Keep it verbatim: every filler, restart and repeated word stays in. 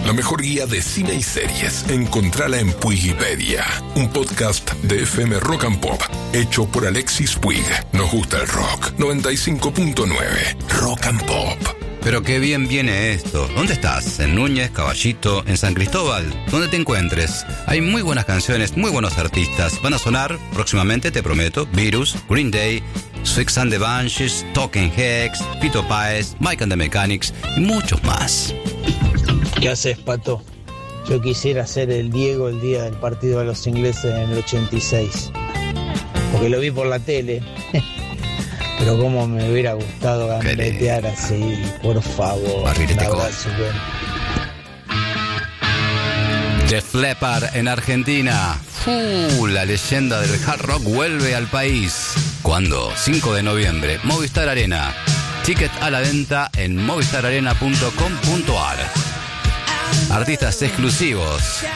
La mejor guía de cine y series. Encontrala en Puigipedia, un podcast de F M Rock and Pop, hecho por Alexis Puig. Nos gusta el rock. noventa y cinco punto nueve Rock and Pop. Pero qué bien viene esto. ¿Dónde estás? ¿En Núñez, Caballito, en San Cristóbal? ¿Dónde te encuentres? Hay muy buenas canciones, muy buenos artistas. Van a sonar próximamente, te prometo, Virus, Green Day, Six and the Banshees, Talking Heads, Fito Páez, Mike and the Mechanics y muchos más. ¿Qué haces, Pato? Yo quisiera ser el Diego el día del partido de los ingleses en el ochenta y seis. Porque lo vi por la tele. Pero cómo me hubiera gustado gambetear así, por favor. Def Leppard en Argentina. Uh, la leyenda del hard rock vuelve al país. ¿Cuándo? cinco de noviembre, Movistar Arena. Ticket a la venta en movistar arena punto com punto a r. Artistas exclusivos.